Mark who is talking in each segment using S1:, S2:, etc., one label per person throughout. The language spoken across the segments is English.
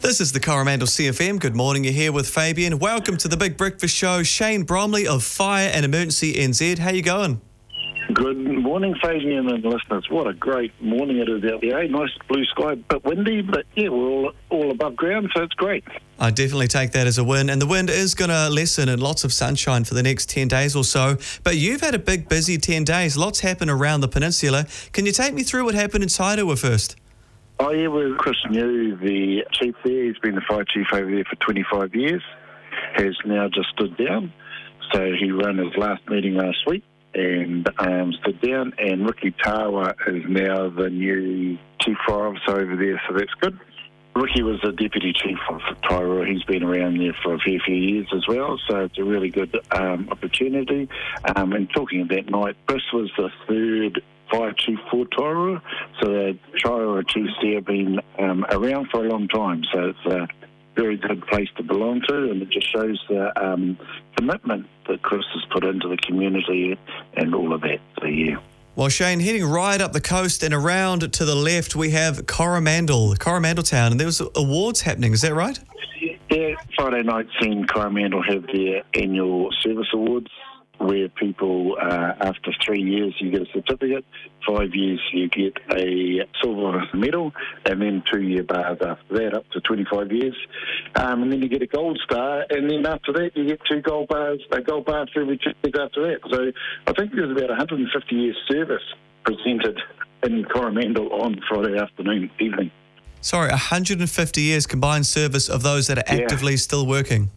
S1: This is the Coromandel CFM. Good morning, you're here with Fabian. Welcome to the Big Breakfast Show. Shane Bromley of Fire and Emergency NZ. How you going?
S2: Good morning, Fabian and listeners. What a great morning it is out there. Nice blue sky, a bit windy, but yeah, we're all above ground, so it's great.
S1: I definitely take that as a win. And the wind is going to lessen and lots of sunshine for the next 10 days or so. But you've had a big, busy 10 days. Lots happened around the peninsula. Can you take me through what happened in Tairua first?
S2: Oh, yeah, well, Chris New, the chief there, he's been the fire chief over there for 25 years, has now just stood down. So he ran his last meeting last week and stood down, and Ricky Tawa is now the new chief fire officer over there, so that's good. Ricky was the deputy chief of Tairua. He's been around there for a fair few years as well, so it's a really good opportunity. And talking of that night, Chris was the third fire chief for Tairua, so the Tairua chiefs there have been around for a long time, so it's a very good place to belong to, and it just shows the commitment that Chris has put into the community and all of that, so yeah.
S1: Well, Shane, heading right up the coast and around to the left, we have Coromandel Town, and there was awards happening, is that right?
S2: Yeah, Friday night seen Coromandel have their annual service awards, where people, after 3 years, you get a certificate, 5 years you get a silver medal, and then 2-year bars after that, up to 25 years. And then you get a gold star, and then after that you get 2 gold bars, a gold bar for every 2 years after that. So I think there's about 150 years service presented in Coromandel on Friday evening.
S1: Sorry, 150 years combined service of those that are actively still working.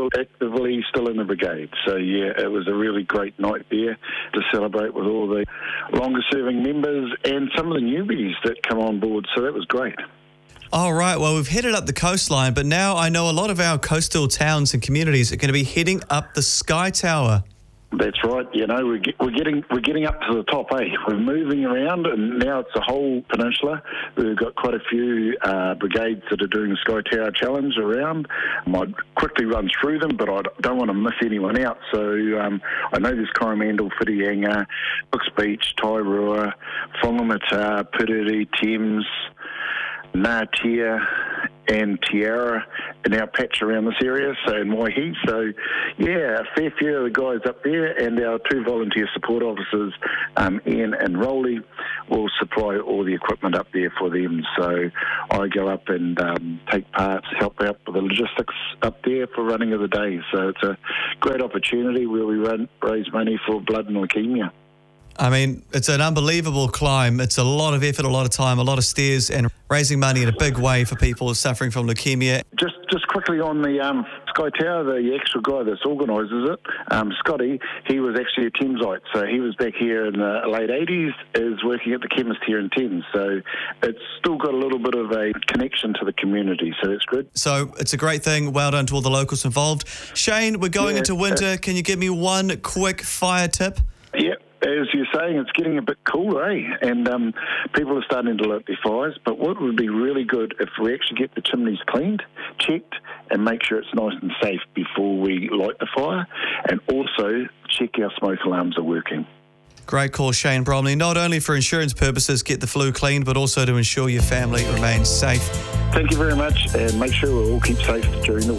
S2: Still in the brigade. So, yeah, it was a really great night there to celebrate with all the longer-serving members and some of the newbies that come on board, so that was great.
S1: All right, well, we've headed up the coastline, but now I know a lot of our coastal towns and communities are going to be heading up the Sky Tower.
S2: That's right. You know, we're getting up to the top, eh? We're moving around, and now it's the whole peninsula. We've got quite a few brigades that are doing the Sky Tower Challenge around. I might quickly run through them, but I don't want to miss anyone out. So I know there's Coromandel, Whitianga, Brooks Beach, Tairua, Whangamata, Puriri, Thames, Ngatea and Tiara in our patch around this area, so in Waihi. So, yeah, a fair few of the guys up there, and our 2 volunteer support officers, Ian and Rowley, will supply all the equipment up there for them. So I go up and take part, help out with the logistics up there for running of the day. So it's a great opportunity where we raise money for blood and leukemia.
S1: I mean, it's an unbelievable climb. It's a lot of effort, a lot of time, a lot of stairs, and raising money in a big way for people suffering from leukemia.
S2: Just quickly on the Sky Tower, the actual guy that organises it, Scotty, he was actually a Thamesite, so he was back here in the late 80s, is working at the chemist here in Thames, so it's still got a little bit of a connection to the community, so that's good. So
S1: it's a great thing. Well done to all the locals involved. Shane, we're going into winter. Can you give me one quick fire tip?
S2: Yeah. As you're saying, it's getting a bit cooler, eh? And people are starting to light their fires. But what would be really good if we actually get the chimneys cleaned, checked, and make sure it's nice and safe before we light the fire. And also check our smoke alarms are working.
S1: Great call, Shane Bromley. Not only for insurance purposes, get the flue cleaned, but also to ensure your family remains safe.
S2: Thank you very much, and make sure we all keep safe during the